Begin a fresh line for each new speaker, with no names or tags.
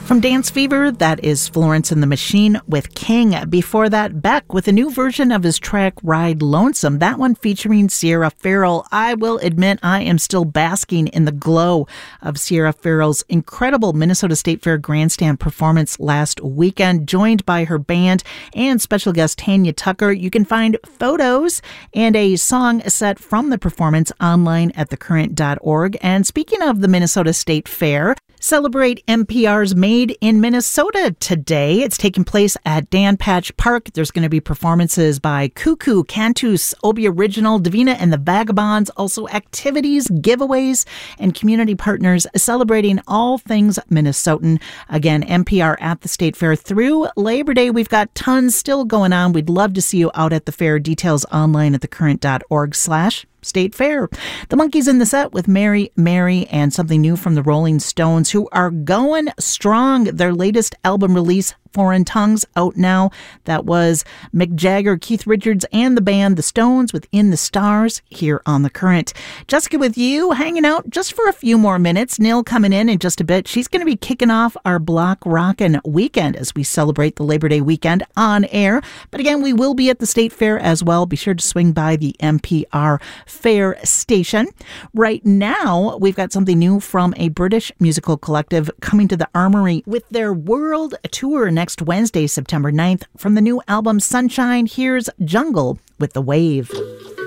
From Dance Fever, that is Florence and the Machine with King. Before that, Beck with a new version of his track Ride Lonesome, that one featuring Sierra Farrell. I will admit I am still basking in the glow of Sierra Farrell's incredible Minnesota State Fair grandstand performance last weekend, joined by her band and special guest Tanya Tucker. You can find photos and a song set from the performance online at thecurrent.org. And speaking of the Minnesota State Fair, celebrate NPR's Made in Minnesota today. It's taking place at Dan Patch Park. There's going to be performances by Cuckoo, Cantus, Obi Original, Davina and the Vagabonds, also activities, giveaways, and community partners celebrating all things Minnesotan. Again, NPR at the State Fair through Labor Day. We've got tons still going on. We'd love to see you out at the fair. Details online at thecurrent.org/State Fair. The Monkees in the set with Mary, Mary, and something new from the Rolling Stones, who are going strong. Their latest album release, Foreign Tongues, out now. That was Mick Jagger, Keith Richards, and the band The Stones with In the Stars here on The Current. Jessica with you, hanging out just for a few more minutes. Nil coming in just a bit. She's going to be kicking off our Block Rockin' weekend as we celebrate the Labor Day weekend on air. But again, we will be at the State Fair as well. Be sure to swing by the NPR Fair Station. Right now, we've got something new from a British musical collective coming to the Armory with their world tour next Wednesday, September 9th. From the new album Sunshine, here's Jungle with The Wave.